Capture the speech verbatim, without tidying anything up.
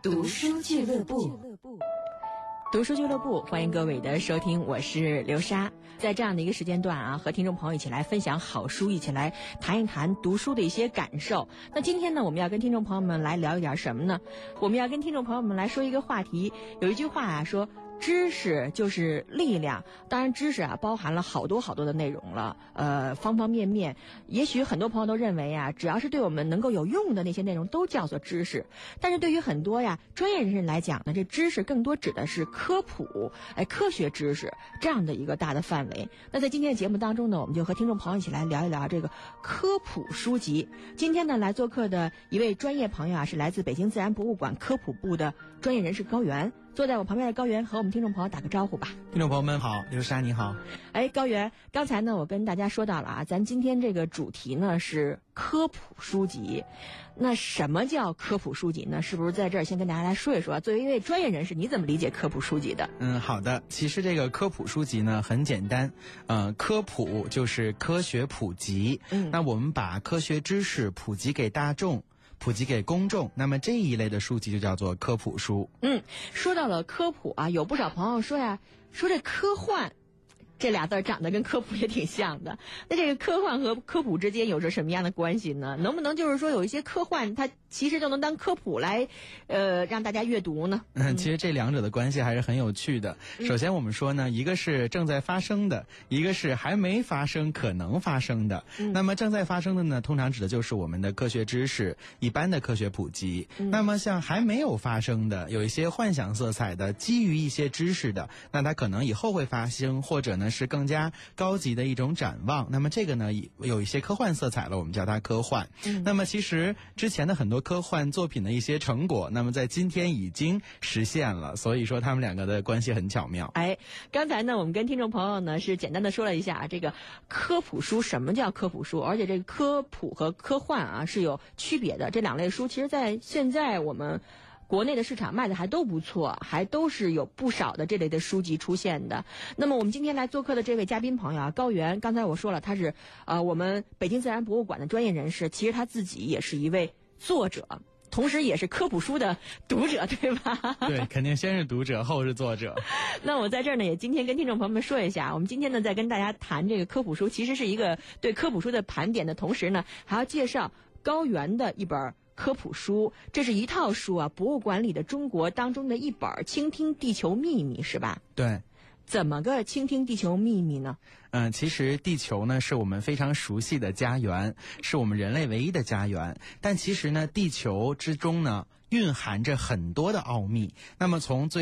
读书俱乐部。读书俱乐部，欢迎各位的收听，我是刘莎。在这样的一个时间段啊，和听众朋友一起来分享好书，一起来谈一谈读书的一些感受。那今天呢，我们要跟听众朋友们来聊一点什么呢？我们要跟听众朋友们来说一个话题。有一句话啊说，知识就是力量。当然知识啊包含了好多好多的内容了，呃方方面面。也许很多朋友都认为啊，只要是对我们能够有用的那些内容都叫做知识。但是对于很多呀专业人士来讲呢，这知识更多指的是科普，哎科学知识这样的一个大的范围。那在今天的节目当中呢，我们就和听众朋友一起来聊一聊这个科普书籍。今天呢来做客的一位专业朋友啊，是来自北京自然博物馆科普部的专业人士高原。坐在我旁边的高原和我们听众朋友打个招呼吧。 听众朋友们好，刘莎你好。 哎，高原，刚才呢我跟大家说到了啊，咱今天这个主题呢是科普书籍。那什么叫科普书籍呢？是不是在这儿先跟大家来说一说，作为一位专业人士，你怎么理解科普书籍的？ 嗯，好的。其实这个科普书籍呢很简单，呃，科普就是科学普及。嗯，那我们把科学知识普及给大众，普及给公众，那么这一类的书籍就叫做科普书。 嗯，说到了科普啊，有不少朋友说呀，说这科幻这俩字长得跟科普也挺像的。那这个科幻和科普之间有着什么样的关系呢？能不能就是说有一些科幻它其实就能当科普来呃让大家阅读呢？ 嗯，其实这两者的关系还是很有趣的。嗯、首先我们说呢，一个是正在发生的，一个是还没发生可能发生的。嗯、那么正在发生的呢，通常指的就是我们的科学知识，一般的科学普及。嗯、那么像还没有发生的，有一些幻想色彩的，基于一些知识的，那它可能以后会发生，或者呢是更加高级的一种展望。那么这个呢有一些科幻色彩了，我们叫它科幻。嗯、那么其实之前的很多科幻作品的一些成果，那么在今天已经实现了，所以说他们两个的关系很巧妙。 哎，刚才呢我们跟听众朋友呢是简单的说了一下这个科普书，什么叫科普书，而且这个科普和科幻啊是有区别的。这两类书其实在现在我们国内的市场卖的还都不错，还都是有不少的这类的书籍出现的。那么我们今天来做客的这位嘉宾朋友啊，高原，刚才我说了他是呃我们北京自然博物馆的专业人士，其实他自己也是一位作者，同时也是科普书的读者，对吧？ 对，肯定先是读者后是作者。 那我在这儿呢也今天跟听众朋友们说一下，我们今天呢在跟大家谈这个科普书，其实是一个对科普书的盘点的同时呢，还要介绍高原的一本科普书。这是一套书啊，博物馆里的中国当中的一本《倾听地球秘密》，是吧？ 对。 怎么个倾听地球秘密呢？ 嗯、呃，其实地球呢是我们非常熟悉的家园，是我们人类唯一的家园。但其实呢，地球之中呢蕴含着很多的奥秘。那么从最